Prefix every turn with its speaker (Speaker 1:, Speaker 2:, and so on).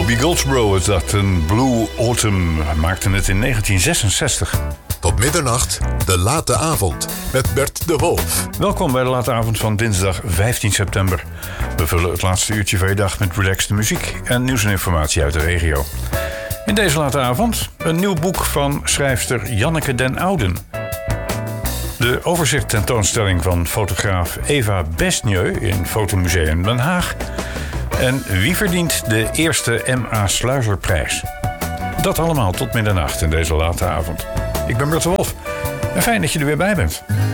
Speaker 1: Bobby Goldsboro is dat, een Blue Autumn. Hij maakte het in 1966.
Speaker 2: Tot middernacht, de late avond, met Bert de Wolf.
Speaker 1: Welkom bij de late avond van dinsdag 15 september. We vullen het laatste uurtje van je dag met relaxte muziek en nieuws en informatie uit de regio. In deze late avond een nieuw boek van schrijfster Janneke den Ouden. De overzicht tentoonstelling van fotograaf Eva Besnieu in Fotomuseum Den Haag. En wie verdient de eerste M.A. Sluizerprijs? Dat allemaal tot middernacht in deze late avond. Ik ben Bert de Wolf en fijn dat je er weer bij bent.